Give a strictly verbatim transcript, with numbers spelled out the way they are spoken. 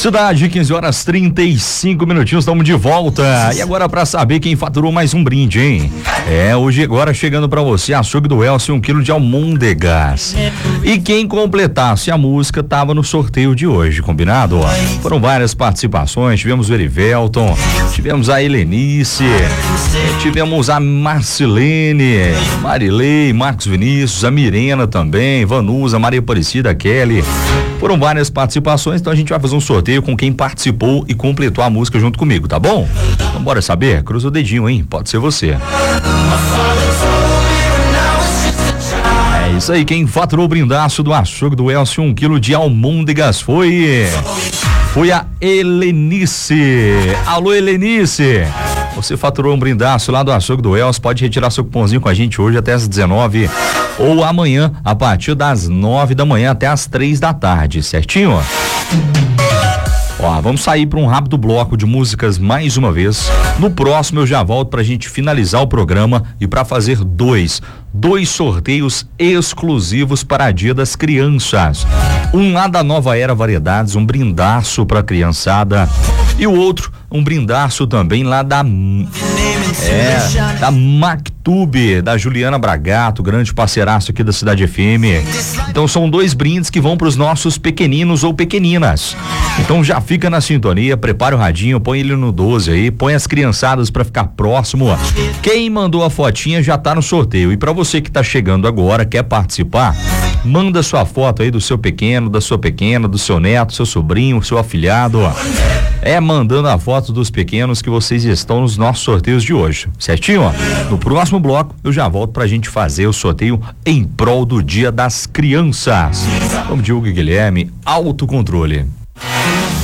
Cidade, quinze horas trinta e cinco minutinhos, estamos de volta. E agora para saber quem faturou mais um brinde, hein? É, hoje agora chegando para você, açougue do Elcio, um quilo de almôndegas. E quem completasse a música tava no sorteio de hoje, combinado? Foram várias participações, tivemos o Erivelton, tivemos a Helenice, tivemos a Marcelene, Marilei, Marcos Vinícius, a Mirena também, Vanusa, Maria Aparecida, a Kelly. Foram várias participações, então a gente vai fazer um sorteio com quem participou e completou a música junto comigo, tá bom? Então bora saber? Cruza o dedinho, hein? Pode ser você. É isso aí, quem faturou o brindaço do açougue do Elcio, um quilo de almôndegas foi... Foi a Helenice. Alô, Helenice. Você faturou um brindaço lá do açougue do Elcio, pode retirar seu cupomzinho com a gente hoje até às dezenove ou amanhã a partir das nove da manhã até às três da tarde, certinho? Ó, vamos sair para um rápido bloco de músicas mais uma vez. No próximo eu já volto pra gente finalizar o programa e para fazer dois, dois sorteios exclusivos para Dia das Crianças. Um lá da Nova Era Variedades, um brindaço pra criançada, e o outro, um brindaço também lá da É, da Mactube, da Juliana Bragato, grande parceiraço aqui da Cidade F M. Então são dois brindes que vão para os nossos pequeninos ou pequeninas. Então já fica na sintonia, prepara o radinho, põe ele no doze aí, põe as criançadas para ficar próximo. Quem mandou a fotinha já tá no sorteio. E para você que tá chegando agora, quer participar, manda sua foto aí do seu pequeno, da sua pequena, do seu neto, seu sobrinho, seu afilhado. É mandando a foto dos pequenos que vocês estão nos nossos sorteios de hoje, certinho? No próximo bloco eu já volto pra gente fazer o sorteio em prol do Dia das Crianças. Como diz o Guilherme, autocontrole.